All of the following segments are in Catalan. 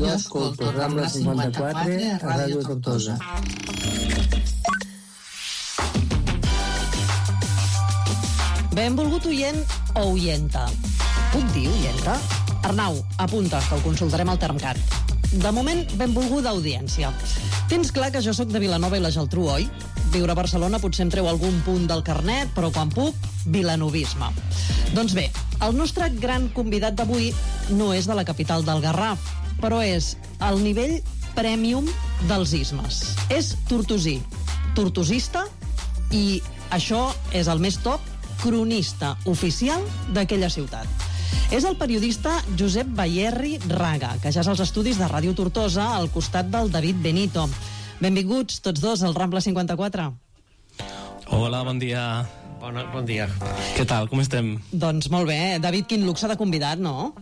Jo escolto Rambla 54 a Ràdio Tortosa. Benvolgut oient o oienta. Puc dir oienta? Arnau, apunta, que ho consultarem al Termcat. De moment, benvolguda audiència. Tens clar que jo sóc de Vilanova i la Geltrú, oi? Viure a Barcelona potser em treu algun punt del carnet, però quan puc, vilanovisme. Doncs bé, el nostre gran convidat d'avui no és de la capital del Garraf, però és el nivell prèmium dels ismes. És tortosí, tortosista i, això és el més top, cronista oficial d'aquella ciutat. És el periodista Josep Bayerri Raga, que ja és als estudis de Ràdio Tortosa al costat del David Benito. Benvinguts tots dos al Rambla 54. Hola, bon dia. Bon dia. Què tal, com estem? Doncs molt bé. David, quin luxe de convidat, no?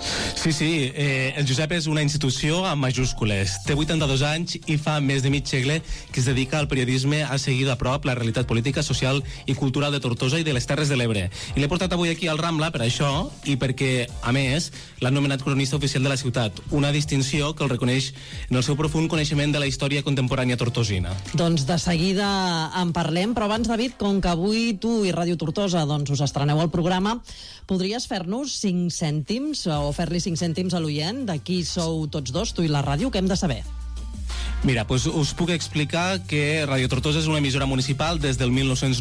Sí, el Josep és una institució amb majúscules. Té 82 anys i fa més de mig segle que es dedica al periodisme a seguir de prop la realitat política, social i cultural de Tortosa i de les Terres de l'Ebre. I l'he portat avui aquí al Rambla per això i perquè, a més, l'ha nomenat cronista oficial de la ciutat, una distinció que el reconeix en el seu profund coneixement de la història contemporània tortosina. Doncs de seguida en parlem, però abans, David, com que avui tu i Ràdio Tortosa doncs, us estreneu al programa, podries fer-nos 5 cèntims o fer-li 5 cèntims a l'oient de qui sou tots dos, tu i la ràdio, què hem de saber? Mira, doncs us puc explicar que Ràdio Tortosa és una emissora municipal des del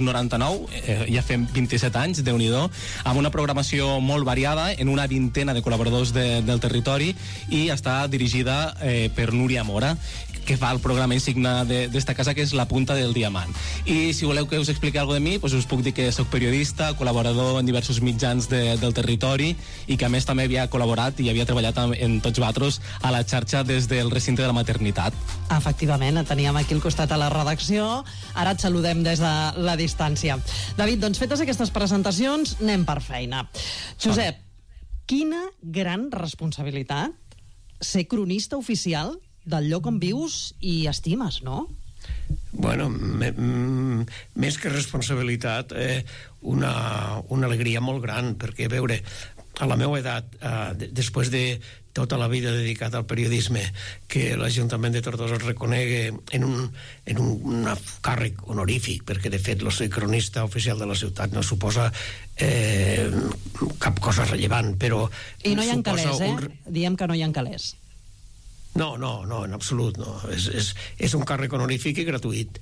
1999, ja fem 27 anys, Déu-n'hi-do, amb una programació molt variada, en una vintena de col·laboradors del territori, i està dirigida per Núria Mora, que fa el programa insigne d'esta casa, que és La Punta del Diamant. I si voleu que us expliqui alguna de mi, doncs us puc dir que soc periodista, col·laborador en diversos mitjans del territori, i que a més també havia col·laborat i havia treballat en tots vosaltres a la xarxa des del recinte de la maternitat. Efectivament, et teníem aquí al costat a la redacció, ara et saludem des de la distància. David, doncs fetes aquestes presentacions, anem per feina. Josep, quina gran responsabilitat ser cronista oficial del lloc on vius i estimes, no? Bueno, més que responsabilitat, una alegria molt gran, perquè veure, a la meva edat, després de tota la vida dedicada al periodisme, que l'Ajuntament de Tortosa es reconegui en un càrrec honorífic, perquè de fet el ser cronista oficial de la ciutat no suposa cap cosa rellevant, però... I no hi ha calés, Diem que no hi ha calés. No, en absolut no. És un càrrec honorífic i gratuït.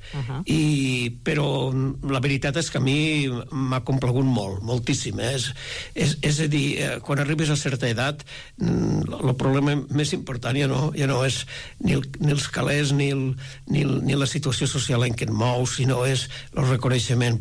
Però la veritat és que a mi m'ha complagut moltíssim. És a dir, quan arribes a certa edat, el problema més important ja no és ni els calés ni la situació social en què et mous, sinó és el reconeixement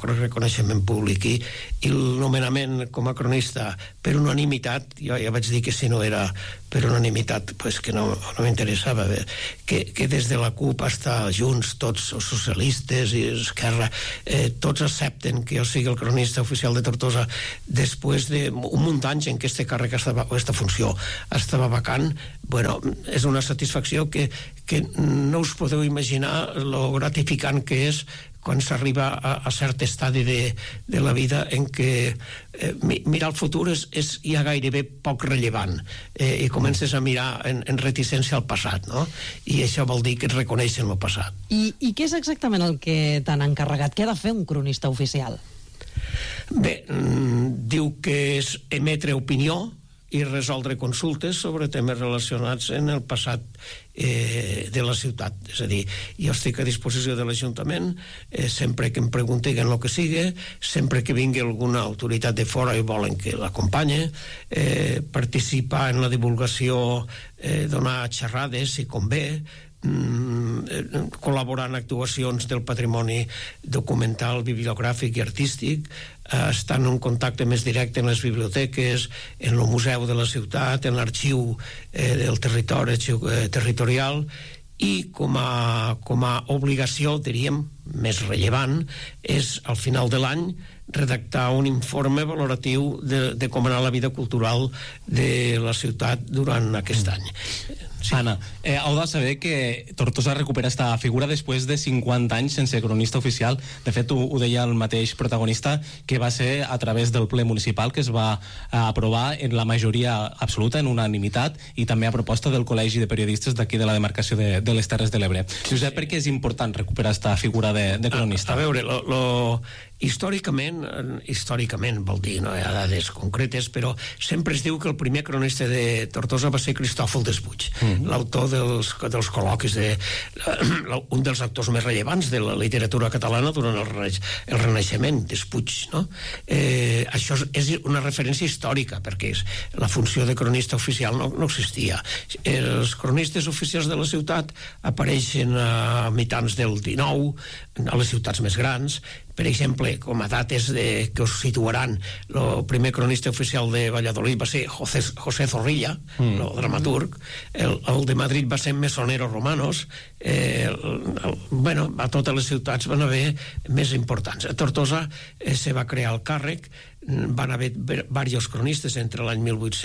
públic, i el nomenament com a cronista per unanimitat. Jo ja vaig dir que si no era per unanimitat, pues que no m'interessava, que des de la CUP hasta Junts, tots els socialistes i Esquerra, tots accepten que jo sigui el cronista oficial de Tortosa després d'un munt d'anys en què este càrrec aquesta funció estava vacant. Bueno, és una satisfacció que no us podeu imaginar lo gratificant que és quan s'arriba a cert estadi de la vida en què mirar el futur és ja gairebé poc rellevant, i comences a mirar en reticència al passat, no? I això vol dir que et reconeixen el passat. I què és exactament el que t'han encarregat? Què ha de fer un cronista oficial? Bé, diu que és emetre opinió i resoldre consultes sobre temes relacionats en el passat de la ciutat. És a dir, jo estic a disposició de l'Ajuntament sempre que em preguntin el que sigui, sempre que vingui alguna autoritat de fora i volen que l'acompanye, participar en la divulgació, donar xerrades si convé, col·laborar en actuacions del patrimoni documental, bibliogràfic i artístic, estan en contacte més directe en les biblioteques, en el museu de la ciutat, en l'arxiu del territorial, i com a obligació, diríem, més rellevant, és al final de l'any redactar un informe valoratiu de com anar la vida cultural de la ciutat durant aquest any. Sí. Anna, heu de saber que Tortosa recupera esta figura després de 50 anys sense cronista oficial. De fet, ho deia el mateix protagonista, que va ser a través del ple municipal que es va aprovar en la majoria absoluta, en unanimitat, i també a proposta del Col·legi de Periodistes d'aquí de la demarcació de les Terres de l'Ebre. Josep, per què és important recuperar esta figura de cronista? A veure, històricament vol dir, no hi ha dades concretes, però sempre es diu que el primer cronista de Tortosa va ser Cristòfol Despuig, l'autor dels col·loquis, un dels actors més rellevants de la literatura catalana durant el Renaixement, Despuig, no? Això és una referència històrica, perquè la funció de cronista oficial no existia. Els cronistes oficials de la ciutat apareixen a mitjans del XIX, a les ciutats més grans. Per exemple, com a dates que us situaran, el primer cronista oficial de Valladolid va ser José Zorrilla, el dramaturg. El de Madrid va ser Mesonero Romanos. A totes les ciutats van haver més importants. A Tortosa se va crear el càrrec, van haver diversos cronistes entre l'any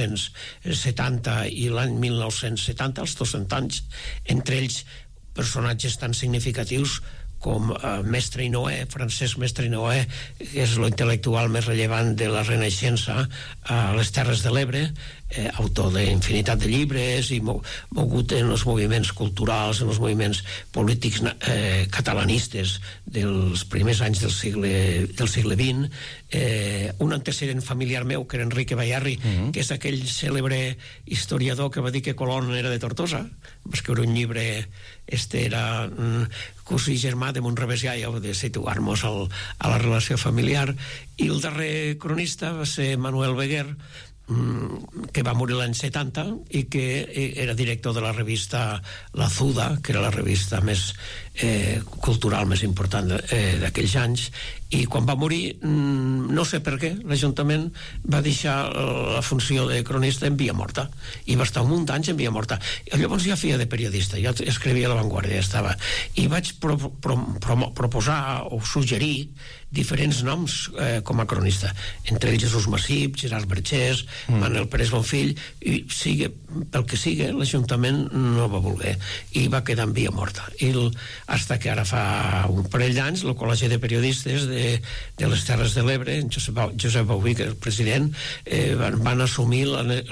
1870 i l'any 1970, els 200 anys, entre ells personatges tan significatius com Mestre i Noé, Francesc Mestre i Noé, que és l'intel·lectual més rellevant de la Renaixença a les Terres de l'Ebre, autor d'infinitat de llibres i mogut en els moviments culturals, en els moviments polítics catalanistes dels primers anys del segle XX. Un antecedent familiar meu, que era Enrique Bayarri, que és aquell cèlebre historiador que va dir que Colón era de Tortosa, va escriure un llibre, era cosí germà de Montrevesià, ja de situar-nos a la relació familiar. I el darrer cronista va ser Manuel Beguer, que va morir l'any 70 i que era director de la revista La Zuda, que era la revista més cultural més important d'aquells anys. I quan va morir, no sé per què, l'Ajuntament va deixar la funció de cronista en via morta, i va estar un munt d'anys en via morta. I llavors ja feia de periodista, ja escrivia a La Vanguardia, i vaig proposar o suggerir diferents noms com a cronista, entre ells Jesús Massip, Gerard Bergés, Manuel Pérez Bonfill, i pel que sigui, l'Ajuntament no va voler i va quedar en via morta. Hasta que ara fa un parell d'anys el Col·legi de Periodistes de les Terres de l'Ebre, Josep Bauví, que és el president, van assumir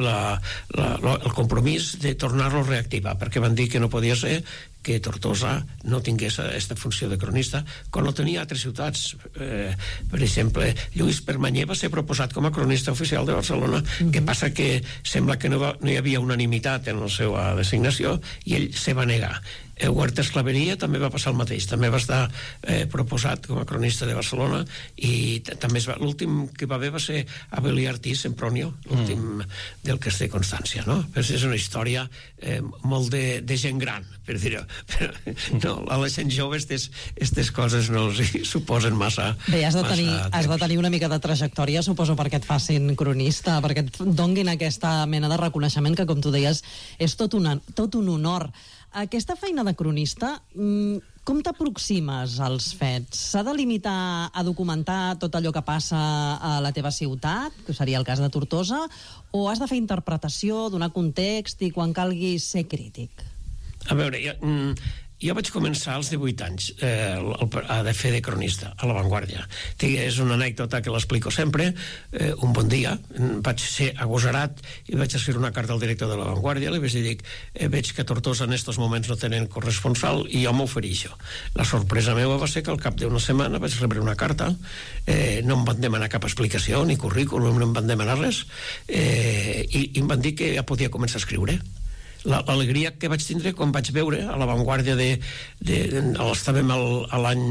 el compromís de tornar-lo a reactivar, perquè van dir que no podia ser que Tortosa no tingués aquesta funció de cronista, quan no tenia altres ciutats. Per exemple, Lluís Permanyer va ser proposat com a cronista oficial de Barcelona, que passa que sembla que no hi havia unanimitat en la seva designació i ell se va negar. Huerta Esclaveria també va passar el mateix, també va estar proposat com a cronista de Barcelona, i també l'últim que va haver va ser Abelí Artí Sempronio, l'últim del que es té constància, no? Però és una història molt de gent gran, per dir-ho. No, a la gent jove aquestes coses no els suposen massa. Bé, has de tenir una mica de trajectòria, suposo, perquè et facin cronista, perquè et donguin aquesta mena de reconeixement que, com tu deies, és tot un honor. Aquesta feina de cronista, com t'aproximes als fets? S'ha de limitar a documentar tot allò que passa a la teva ciutat, que seria el cas de Tortosa, o has de fer interpretació, donar context i quan calgui ser crític? A veure, jo vaig començar als 18 anys a fer de cronista a La Vanguardia. És una anècdota que l'explico sempre. Un bon dia vaig ser agosarat i vaig escriure una carta al director de La Vanguardia, li vaig dir, veig que a Tortosa en aquests moments no tenen corresponsal i jo m'ofereixo. La sorpresa meva va ser que al cap d'una setmana vaig rebre una carta, no em van demanar cap explicació ni currículum, no em van demanar res, i em van dir que ja podia començar a escriure. L'alegria que vaig tindre quan vaig veure a La Vanguardia estàvem a l'any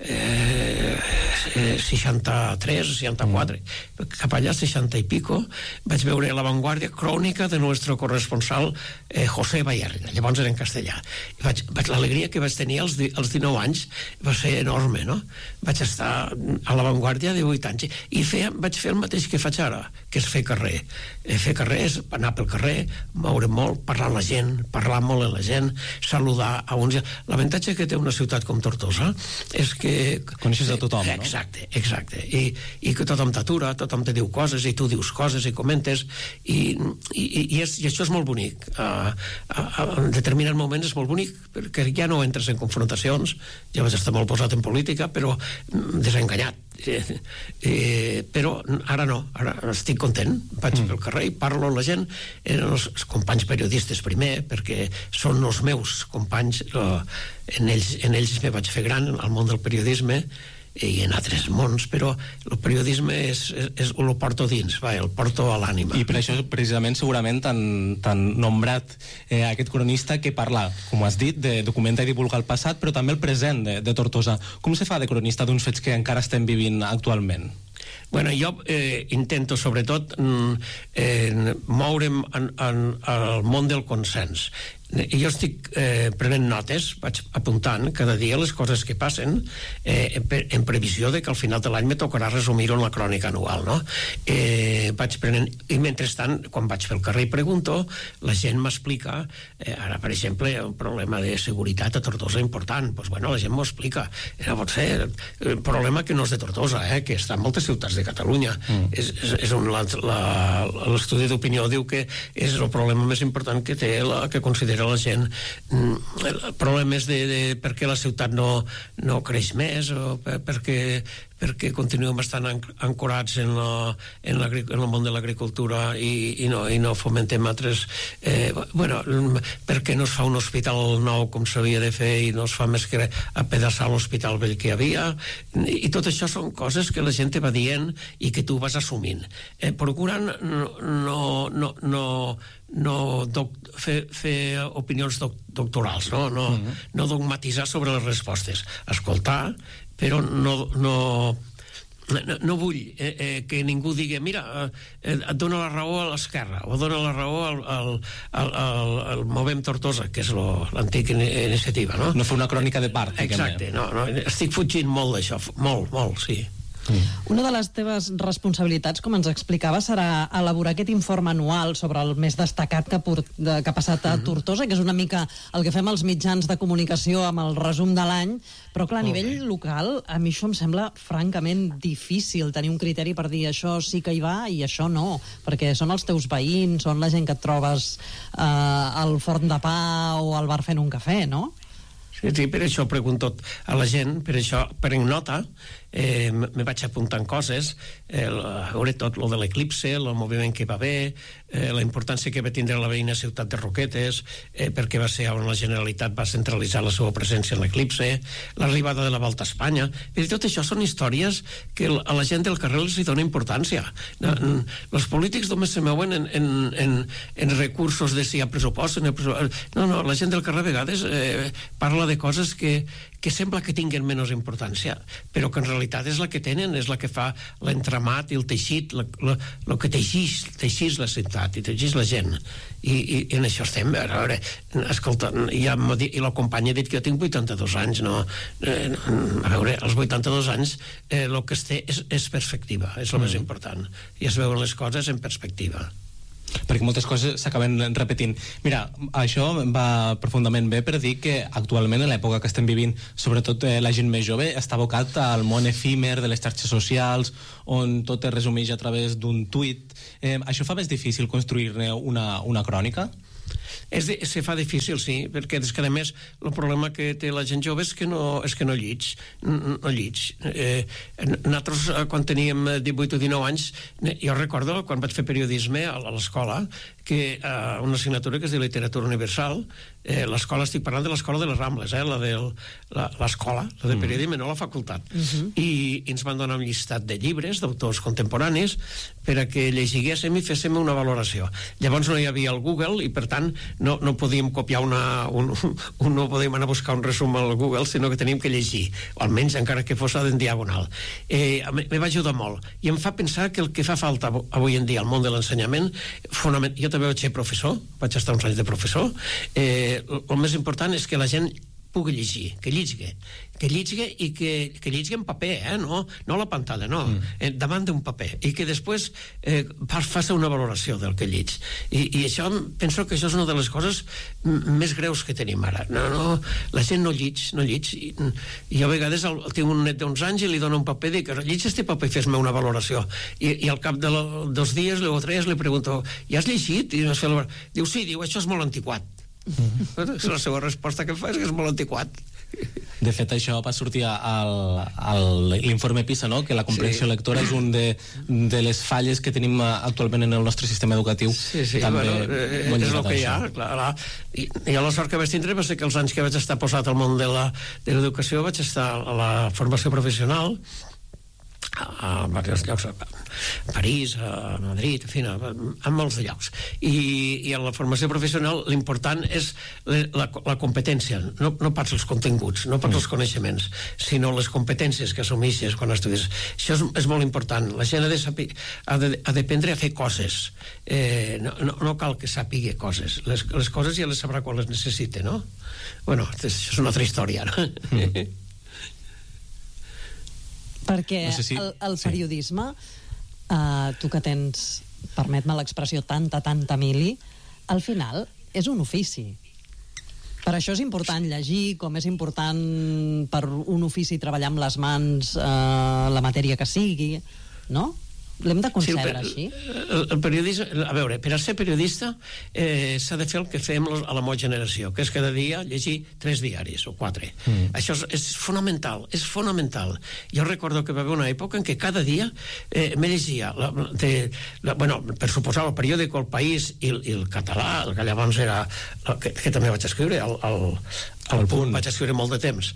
63, 64, cap allà 60 i pico, vaig veure a La Vanguardia crònica de nuestro corresponsal José Bayarri, llavors era en castellà. L'alegria que vaig tenir als 19 anys va ser enorme, no? Vaig estar a La Vanguardia de 8 anys i vaig fer el mateix que faig ara, que és fer carrer. Fer carrer és anar pel carrer, moure molt, parlar amb la gent, parlar molt amb la gent, saludar a uns... L'avantatge que té una ciutat com Tortosa és que... Coneixes a tothom, no? Exacte. I que tothom t'atura, tothom te diu coses, i tu dius coses i comentes, i això és molt bonic. En determinats moments és molt bonic, perquè ja no entres en confrontacions, ja vaig estar molt posat en política, però desenganyat. Però ara no, ara estic content, vaig pel carrer i parlo amb la gent, els companys periodistes primer, perquè són els meus companys, en ells me vaig fer gran al món del periodisme i en altres mons, però el periodisme el porto dins, el porto a l'ànima. I per això precisament segurament t'han nombrat aquest cronista que parla, com has dit, de documentar i divulgar el passat, però també el present de Tortosa. Com se fa de cronista d'uns fets que encara estem vivint actualment? Bueno, jo intento sobretot moure'm al món del consens. Jo estic prenent notes, vaig apuntant cada dia les coses que passen en previsió de que al final de l'any me tocarà resumir-ho en la crònica anual, no? Vaig prenent, i mentrestant, quan vaig pel carrer i pregunto, la gent m'explica, ara per exemple un problema de seguretat a Tortosa important, doncs bueno, la gent m'ho explica, pot ser un problema que no és de Tortosa, que està en moltes ciutats de Catalunya. És on l'estudi d'opinió diu que és el problema més important que té, que considera la gent. El problema és de per què la ciutat no creix més, o perquè continuem bastant ancorats en el món de l'agricultura i no fomentem altres... perquè no es fa un hospital nou com s'havia de fer i no es fa més que apedaçar l'hospital vell que hi havia, i tot això són coses que la gent te va dient i que tu vas assumint. Procurant fer opinions doctorals, no dogmatitzar sobre les respostes, escoltar, però no vull que ningú digui mira, et dona la raó a l'esquerra o dona la raó al Movem Tortosa, que és l'antic iniciativa, no? No fer una crònica de part. Exacte, no, estic fugint molt d'això, molt, sí. Una de les teves responsabilitats, com ens explicava, serà elaborar aquest informe anual sobre el més destacat que ha passat a Tortosa, que és una mica el que fem als mitjans de comunicació amb el resum de l'any, però clar, a nivell local a mi això em sembla francament difícil tenir un criteri per dir això sí que hi va i això no, perquè són els teus veïns, són la gent que et trobes al forn de pa o al bar fent un cafè, no? Sí, per això pregunto a la gent, per això prenc nota, me vaig apuntant coses, veure tot lo de l'eclipse, el moviment que va haver, la importància que va tindre la veïna ciutat de Roquetes, perquè va ser on la Generalitat va centralitzar la seva presència en l'eclipse, l'arribada de la Volta a Espanya, i tot això són històries que a la gent del carrer els hi dona importància. Els polítics només se mouen en recursos de si hi ha pressupost, no, la gent del carrer a vegades parla de coses que sembla que tinguen menys importància, però que en realitat és la que tenen, és la que fa l'entramat i el teixit, el que teixís la ciutat i teixís la gent, i en això estem. A veure, escolta, i la companya ha dit que jo tinc 82 anys, no? A veure, als 82 anys el que es té és perspectiva, és el més important, i es veuen les coses en perspectiva, perquè moltes coses s'acaben repetint. Mira, això va profundament bé per dir que actualment, en l'època que estem vivint, sobretot la gent més jove, està abocat al món efímer de les xarxes socials, on tot es resumeix a través d'un tuit. Això fa més difícil construir-ne una crònica? Se fa difícil, sí, perquè és que a més el problema que té la gent jove és que no llits. Nosaltres quan teníem 18 o 19 anys, jo recordo quan vaig fer periodisme a l'escola, que una assignatura que es diu Literatura Universal, l'escola, estic parlant de l'escola de les Rambles, l'escola, la de periodisme, no la facultat, i ens van donar un llistat de llibres d'autors contemporanis per a que llegiguéssim i féssim una valoració. Llavors no hi havia el Google i per tant no podíem copiar no podíem anar a buscar un resum al Google, sinó que teníem que llegir, o almenys encara que fos en diagonal. Me va ajudar molt i em fa pensar que el que fa falta avui en dia al món de l'ensenyament, jo també vaig ser professor, vaig estar uns anys de professor, el més important és que la gent pugui llegir, que llegui i que llegui en paper, no a la pantalla, no, davant d'un paper, i que després faci una valoració del que lleg. I això, penso que això és una de les coses més greus que tenim ara. La gent no lleg. I a vegades tinc un net d'11 anys i li dono un paper i dic, lleg este paper i fes-me una valoració. I al cap de 2 dies o 3 li pregunto, ja has llegit? I diu, sí, això és molt antiquat. La seva resposta que fa és que és molt antiquat. De fet, això va sortir a l'informe PISA, no? Que la comprensió lectora és un de les falles que tenim actualment en el nostre sistema educatiu. Sí, també és el que hi ha, clar. I la sort que vaig tindre va ser que els anys que vaig estar posat al món de l'educació vaig estar a la formació professional a diversos llocs, a París, a Madrid, en fi, a molts de llocs. I en la formació professional l'important és la competència, no pas els continguts, no pas els coneixements, sinó les competències que assumeixes quan estudies. Això és molt important. La gent ha d'aprendre a fer coses. No cal que sàpiga coses. Les coses ja les sabrà quan les necessite, no? Bueno, això és una altra història, no? Perquè el periodisme, tu que tens, permet-me l'expressió, tanta mili, al final és un ofici. Per això és important llegir, com és important per un ofici treballar amb les mans la matèria que sigui, no? L'hem de concebre així? El periodisme, a veure, per a ser periodista s'ha de fer el que fem a la meva generació, que és cada dia llegir 3 diaris o 4. Això és fonamental, és fonamental. Jo recordo que va haver una època en què cada dia me llegia, per suposar, el periòdic El País i el català, el que llavors era, que també vaig escriure, el Punt, vaig escriure molt de temps,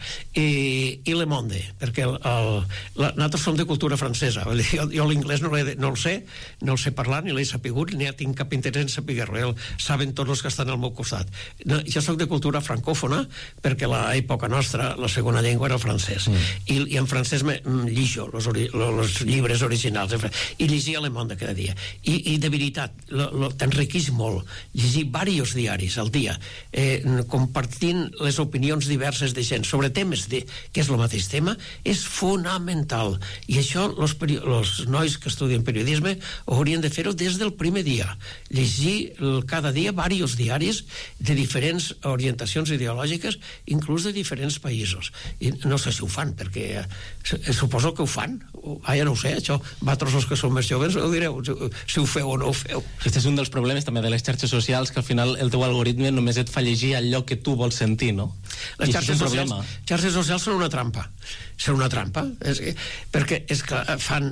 i Le Monde, perquè nosaltres som de cultura francesa. Jo l'inglès no el sé parlar, ni l'he sapigut, ni tinc cap interès en saber-ho. Saben tots els que estan al meu costat. Jo soc de cultura francòfona, perquè a l'època nostra la segona llengua era el francès. I en francès lligo els llibres originals, i llegia Le Monde cada dia. I de veritat, t'enriqueix molt llegir diversos diaris al dia, compartint les opinions diverses de gent sobre temes que és el mateix tema, és fonamental. I això els nois que estudien periodisme haurien de fer-ho des del primer dia. Llegir cada dia diversos diaris de diferents orientacions ideològiques, inclús de diferents països. I no sé si ho fan, perquè suposo que ho fan. Ja no ho sé, això, vosaltres els que són més joves ho direu, si ho feu o no ho feu. Aquest és un dels problemes també de les xarxes socials, que al final el teu algoritme només et fa llegir allò que tu vols sentir, no? Les xarxes socials són una trampa. Són una trampa, perquè és que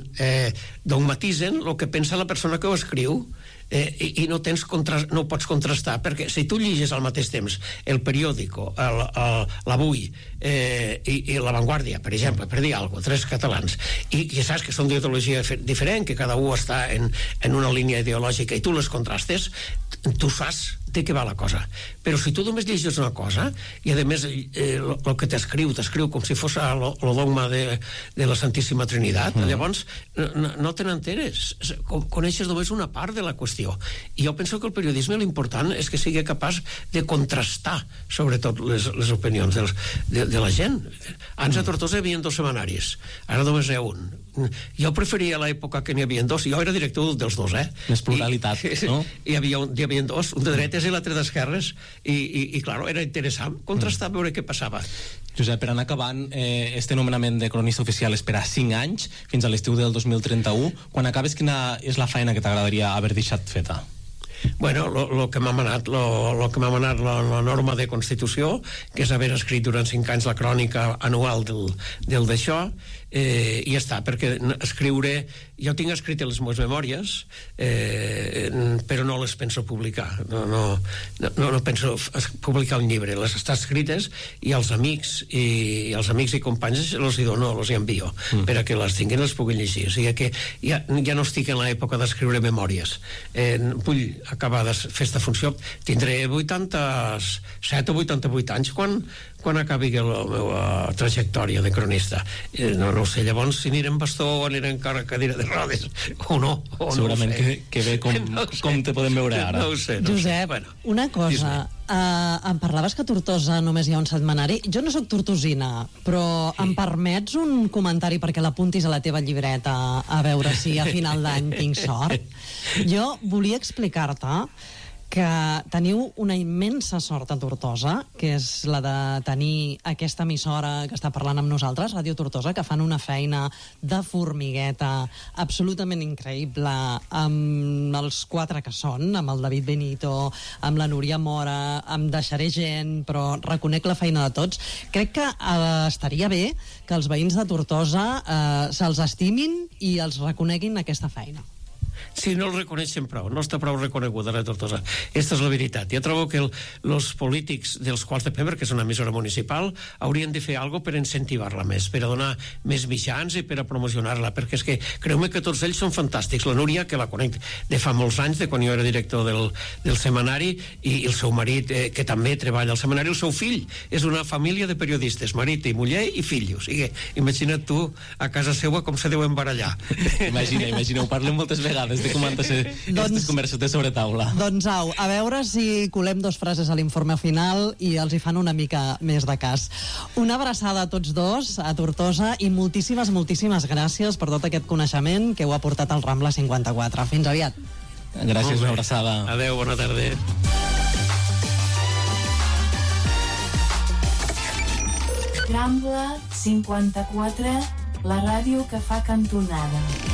dogmatitzen el que pensa la persona que ho escriu, i no pots contrastar, perquè si tu llegis al mateix temps el periòdico, l'Avui i La Vanguardia, per exemple, per dir alguna cosa, 3 catalans, i ja saps que són d'ideologia diferent, que cada un està en una línia ideològica, i tu les contrastes, tu saps de què va la cosa. Però si tu només llegis una cosa, i a més el que t'escriu com si fos el dogma de la Santíssima Trinitat, llavors no te n'enteres, coneixes només una part de la qüestió. I jo penso que el periodisme l'important és que sigui capaç de contrastar sobretot les opinions de la gent. Abans a Tortosa hi havia 2 setmanaris, ara només hi ha un. Jo preferia l'època que n'hi havia 2, jo era director dels 2, més pluralitat, no? Hi havia 2, un de dretes i l'altre d'esquerres, i clar, era interessant contrastar, veure què passava. Josep, per anar acabant, este nomenament de cronista oficial és per a 5 anys, fins a l'estiu del 2031. Quan acabes, quina és la feina que t'agradaria haver deixat feta? Bueno, el que m'ha manat la norma de Constitució, que és haver escrit durant 5 anys la crònica anual del d'això, i ja està, perquè escriure, jo tinc escrit les meves memòries, però no les penso publicar, no penso publicar un llibre, les estan escrites, i els amics i companys els hi dono, els hi envio, per a que les tinguin i les puguin llegir. O sigui que ja no estic en l'època d'escriure memòries, vull acabar de fer aquesta funció, tindré 87 o 88 anys quan acabi la meva trajectòria de cronista. No ho sé, llavors si aniré en bastó o aniré encara a cadira de rodes o no. Segurament que bé com te podem veure ara. No ho sé. Josep, una cosa, em parlaves que a Tortosa només hi ha un setmanari. Jo no sóc tortosina, però em permets un comentari perquè l'apuntis a la teva llibreta a veure si a final d'any tinc sort? Jo volia explicar-te que teniu una immensa sort a Tortosa, que és la de tenir aquesta emissora que està parlant amb nosaltres, Ràdio Tortosa, que fan una feina de formigueta absolutament increïble amb els 4 que són, amb el David Benito, amb la Núria Mora, em deixaré gent, però reconec la feina de tots. Crec que estaria bé que els veïns de Tortosa se'ls estimin i els reconeguin aquesta feina. Sí, no el reconeixen prou, no està prou reconeguda la Tortosa. Aquesta és la veritat. Jo trobo que els polítics dels quals depèn, perquè és una emissora municipal, haurien de fer alguna per incentivar-la més, per a donar més mitjans i per a promocionar-la, perquè és que creu-me que tots ells són fantàstics. La Núria, que la conec de fa molts anys, de quan jo era director del setmanari, i el seu marit, que també treballa al setmanari, el seu fill és una família de periodistes, marit i muller i fill. O sigui, imagina't tu a casa seva com se deuen barallar. Imagina, ho parlem moltes vegades de com han de ser aquestes converses de sobretaula. Doncs au, a veure si colem 2 frases a l'informe final i els hi fan una mica més de cas. Una abraçada a tots dos, a Tortosa, i moltíssimes gràcies per tot aquest coneixement que heu aportat al Rambla 54. Fins aviat. Gràcies, una abraçada. Adéu, bona tarda. Rambla 54, la ràdio que fa cantonada.